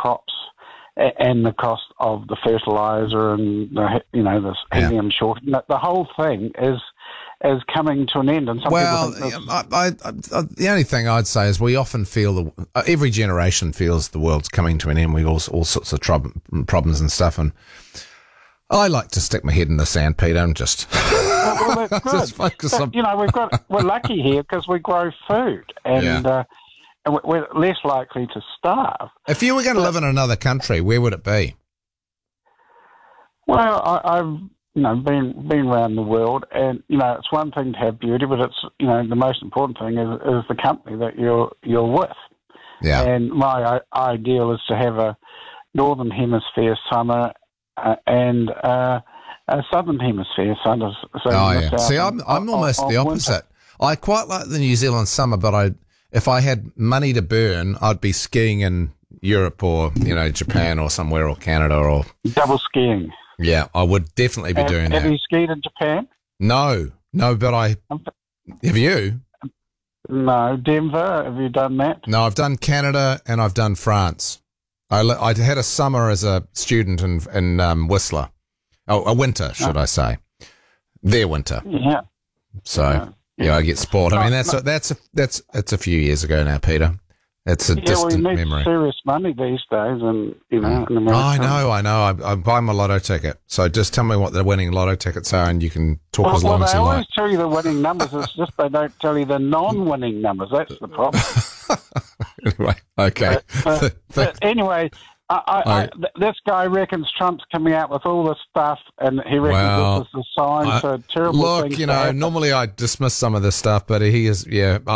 crops and the cost of the fertiliser and this helium shortage. The whole thing is coming to an end. And some people think the only thing I'd say is we often feel every generation feels the world's coming to an end. We've all sorts of problems and stuff, and I like to stick my head in the sand, Peter, and just well, that's good. just focus on. We're lucky here because we grow food, and we're less likely to starve. If you were going to live in another country, where would it be? Well, I've been around the world, and it's one thing to have beauty, but it's the most important thing is the company that you're with. Yeah. And my ideal is to have a northern hemisphere summer and a southern hemisphere summer. See, I'm almost the opposite. Winter. I quite like the New Zealand summer, but if I had money to burn, I'd be skiing in Europe or Japan or somewhere, or Canada, or double skiing. Yeah, I would definitely be doing that. Have you skied in Japan? No, but have you? No. Denver, have you done that? No, I've done Canada and I've done France. I had a summer as a student in Whistler. Oh, a winter, should I say. Their winter. Yeah. So, I get spoiled. I mean, that's a few years ago now, Peter. It's a distant we need memory. Serious money these days, and in America. I know. I buy my lotto ticket. So just tell me what the winning lotto tickets are, and you can talk as long as you like. They always tell you the winning numbers. It's just they don't tell you the non-winning numbers. That's the problem. Anyway, okay. But anyway, this guy reckons Trump's coming out with all this stuff, and he reckons this is a sign for terrible things. Look, normally I dismiss some of this stuff, but he is,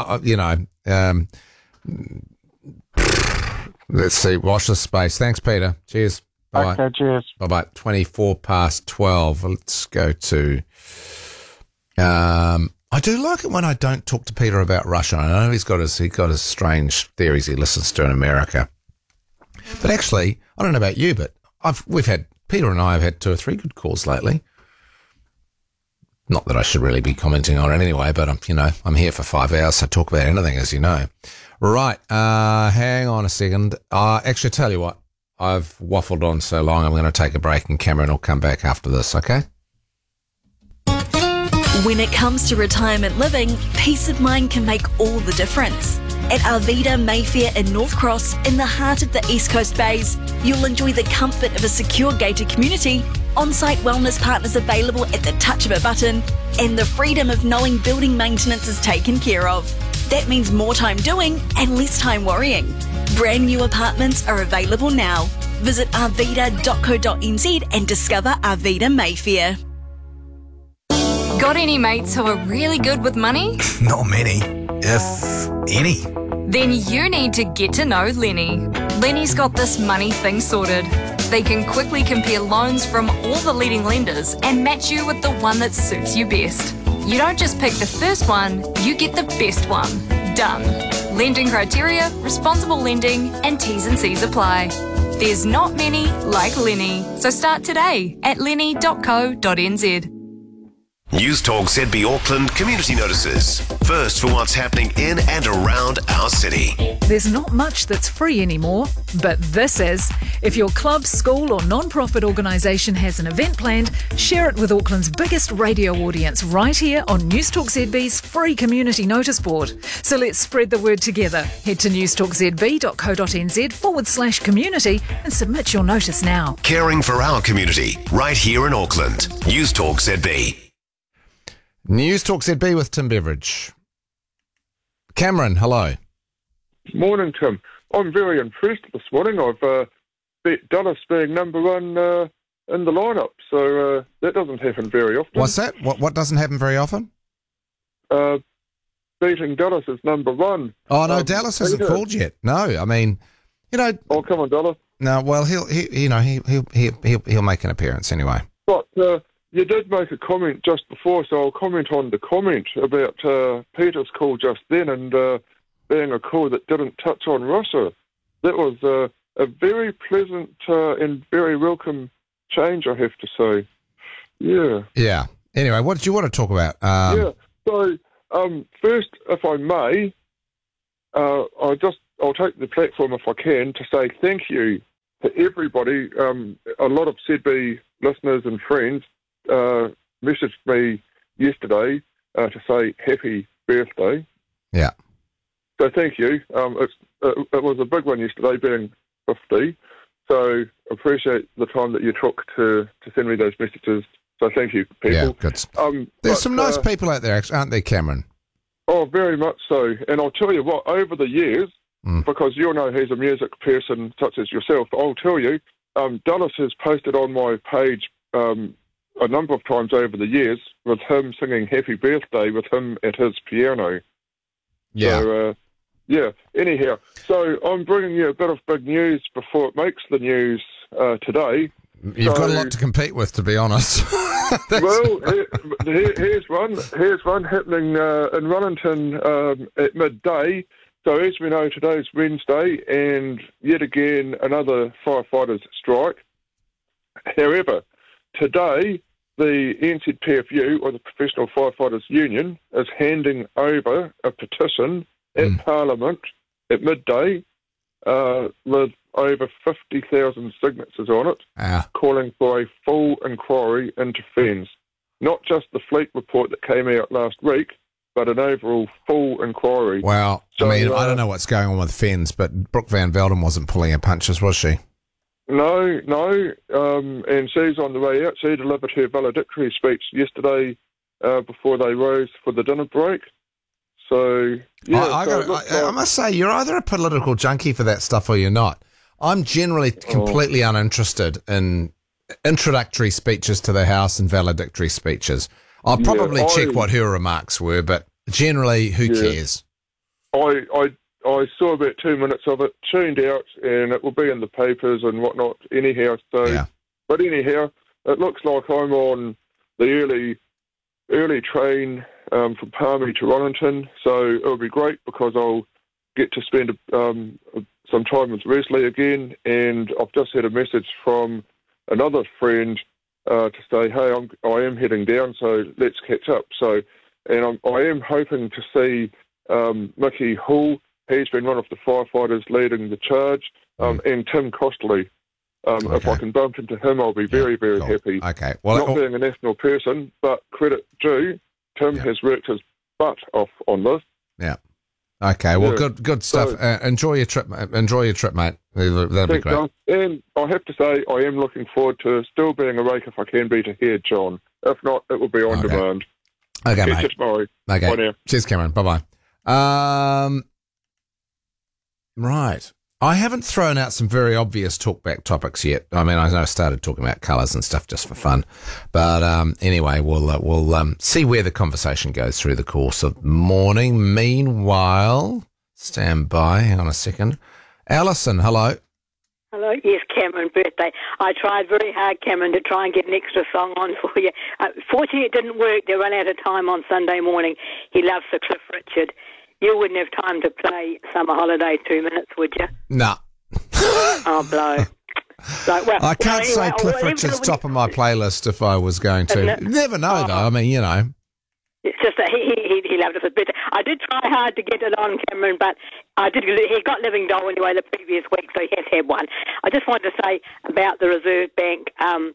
let's see. Watch this space. Thanks, Peter. Cheers. Bye. Okay, cheers. Bye-bye. 12:24. Let's go to... I do like it when I don't talk to Peter about Russia. I know he's got his strange theories he listens to in America. But actually, I don't know about you, but Peter and I have had 2 or 3 good calls lately. Not that I should really be commenting on it anyway, but I'm here for 5 hours, so I talk about anything, as you know. Right, hang on a second. Actually, tell you what, I've waffled on so long, I'm going to take a break, and Cameron will come back after this, okay? When it comes to retirement living, peace of mind can make all the difference. At Arvida Mayfair in North Cross, in the heart of the East Coast Bays, you'll enjoy the comfort of a secure gated community, on-site wellness partners available at the touch of a button, and the freedom of knowing building maintenance is taken care of. That means more time doing and less time worrying. Brand new apartments are available now. Visit arvida.co.nz and discover Arvida Mayfair. Got any mates who are really good with money? Not many, if any. Then you need to get to know Lenny. Lenny's got this money thing sorted. They can quickly compare loans from all the leading lenders and match you with the one that suits you best. You don't just pick the first one, you get the best one. Done. Lending criteria, responsible lending, and T's and C's apply. There's not many like Lenny, so start today at lenny.co.nz. News Talk ZB Auckland community notices. First for what's happening in and around our city. There's not much that's free anymore, but this is. If your club, school or non-profit organisation has an event planned, share it with Auckland's biggest radio audience right here on News Talk ZB's free community notice board. So let's spread the word together. Head to newstalkzb.co.nz/community and submit your notice now. Caring for our community right here in Auckland. News Talk ZB. News Talk ZB with Tim Beveridge. Cameron, hello. Morning, Tim. I'm very impressed this morning. I've bet Dallas being number 1 in the lineup, so that doesn't happen very often. What's that? What doesn't happen very often? Beating Dallas is number 1. Oh no, Dallas hasn't called yet. No, I mean, Oh, come on, Dallas. No, well, he'll make an appearance anyway. But you did make a comment just before, so I'll comment on the comment about Peter's call just then and being a call that didn't touch on Russia. That was a very pleasant and very welcome change, I have to say. Yeah. Yeah. Anyway, what did you want to talk about? So first, if I may, I'll take the platform if I can to say thank you to everybody, a lot of ZB listeners and friends messaged me yesterday to say happy birthday. Yeah. So thank you. It was a big one yesterday, being 50. So appreciate the time that you took to send me those messages. So thank you, people. Yeah, good. There's some nice people out there, aren't there, Cameron? Oh, very much so. And I'll tell you what, over the years, because you know he's a music person such as yourself, I'll tell you, Dallas has posted on my page a number of times over the years with him singing Happy Birthday with him at his piano. Yeah. So, anyhow, so I'm bringing you a bit of big news before it makes the news today. You've got a lot to compete with, to be honest. Well, here's one happening in Runnington at midday. So as we know, today's Wednesday, and yet again another firefighters strike. However, today the NZPFU, or the Professional Firefighters Union, is handing over a petition at Parliament at midday with over 50,000 signatures on it, calling for a full inquiry into FENZ. Not just the Fleet report that came out last week, but an overall full inquiry. Well, so, I mean, I don't know what's going on with FENZ, but Brooke Van Velden wasn't pulling her punches, was she? No, and she's on the way out. She delivered her valedictory speech yesterday before they rose for the dinner break. So, yeah. I must say, you're either a political junkie for that stuff or you're not. I'm generally completely uninterested in introductory speeches to the House and valedictory speeches. I'll probably check what her remarks were, but generally, who cares? I saw about 2 minutes of it, tuned out, and it will be in the papers and whatnot anyhow. So, But anyhow, it looks like I'm on the early train from Palmy to Runnington, so it'll be great because I'll get to spend some time with Wesley again, and I've just had a message from another friend to say, hey, I am heading down, so let's catch up. So, and I am hoping to see Mickey Hull. He's been one of the firefighters leading the charge, and Tim Costley. If I can bump into him, I'll be very, very happy. Okay. Well, not being a national person, but credit due, Tim has worked his butt off on this. Yeah. Okay. Well, good stuff. So, enjoy your trip, mate. That'll be great. John. And I have to say, I am looking forward to still being awake if I can be to hear John. If not, it will be on demand. Okay, catch you tomorrow. Okay. Bye now. Cheers, Cameron. Bye-bye. Right. I haven't thrown out some very obvious talkback topics yet. I mean, I know I started talking about colours and stuff just for fun. But anyway, we'll see where the conversation goes through the course of the morning. Meanwhile, stand by. Hang on a second. Alison, hello. Hello. Yes, Cameron, birthday. I tried very hard, Cameron, to try and get an extra song on for you. Fortunately, it didn't work. They ran out of time on Sunday morning. He loves Sir Cliff Richard. You wouldn't have time to play Summer Holiday 2 minutes, would you? No. Oh, blow. I can't say Cliff Richard's top of my playlist if I was going to. Never know, though. I mean, you know. It's just that he loved us a bit. I did try hard to get it on, Cameron, but he got Living Doll anyway the previous week, so he has had one. I just wanted to say about the Reserve Bank,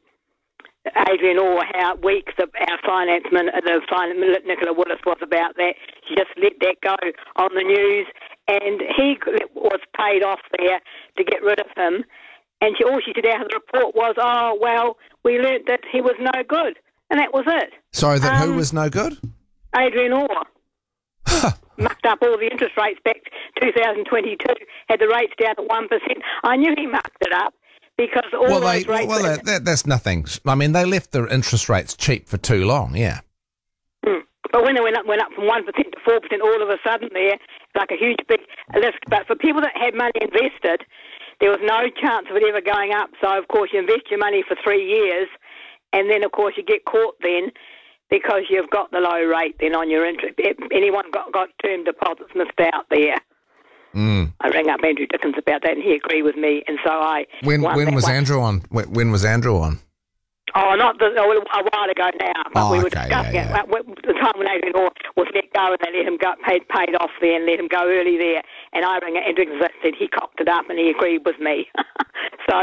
Adrian Orr, how weak our finance Nicola Willis was about that. She just let that go on the news, and he was paid off there to get rid of him. And all she did out of the report was, oh, well, we learnt that he was no good. And that was it. Sorry, who was no good? Adrian Orr. Mucked up all the interest rates back 2022, had the rates down at 1%. I knew he mucked it up because all those rates... Well, that's nothing. I mean, they left the interest rates cheap for too long, yeah. But when they went up from 1% to 4%, all of a sudden there, like a huge big lift. But for people that had money invested, there was no chance of it ever going up. So, of course, you invest your money for 3 years, and then, of course, you get caught then because you've got the low rate then on your interest. Anyone got term deposits missed out there. I rang up Andrew Dickens about that, and he agreed with me, and so I... When was Andrew on? When was Andrew on? Oh, a while ago now. But we were discussing it. The time when Adrian Orr was let go and they let him go, paid off there and let him go early there. And I rang Andrew Dickens and said he cocked it up and he agreed with me. So